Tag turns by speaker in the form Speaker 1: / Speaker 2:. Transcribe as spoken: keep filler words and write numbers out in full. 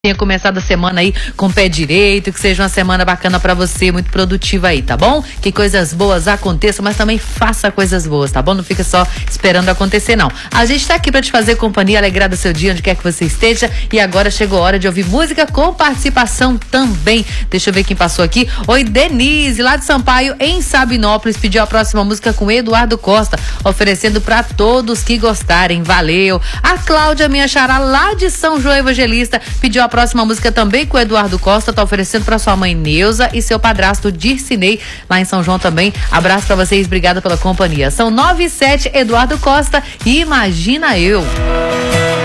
Speaker 1: Tenha começado a semana aí com o pé direito, que seja uma semana bacana pra você, muito produtiva aí, tá bom? Que coisas boas aconteçam, mas também faça coisas boas, tá bom? Não fica só esperando acontecer, não. A gente tá aqui pra te fazer companhia, alegrar do seu dia, onde quer que você esteja, e agora chegou a hora de ouvir música com participação também. Deixa eu ver quem passou aqui. Oi, Denise, lá de Sampaio, em Sabinópolis, pediu a próxima música com Eduardo Costa, oferecendo pra todos que gostarem, valeu. A Cláudia, minha xará, lá de São João Evangelista, pediu a próxima música também com o Eduardo Costa, tá oferecendo pra sua mãe Neuza e seu padrasto Dircinei, lá em São João também. Abraço pra vocês, obrigada pela companhia. São nove e sete, Eduardo Costa, Imagina Eu.